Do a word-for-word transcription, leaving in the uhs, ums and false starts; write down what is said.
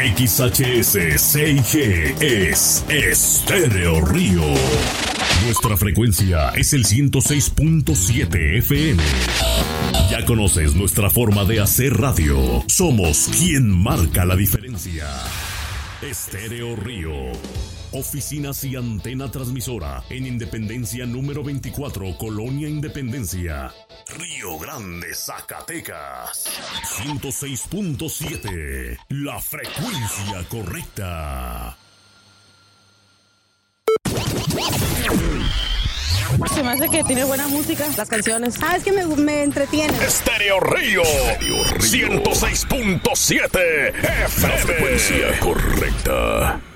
X H S C I G es Estéreo Río. Nuestra frecuencia es el ciento seis punto siete F M. Ya conoces nuestra forma de hacer radio. Somos quien marca la diferencia. Estéreo Río. Oficinas y antena transmisora en Independencia número veinticuatro, Colonia Independencia, Río Grande, Zacatecas. ciento seis punto siete, la frecuencia correcta. Se me hace que tiene buena música, las canciones. Ah, es que me, me entretiene. Estéreo Río, ciento seis punto siete F M. La frecuencia correcta.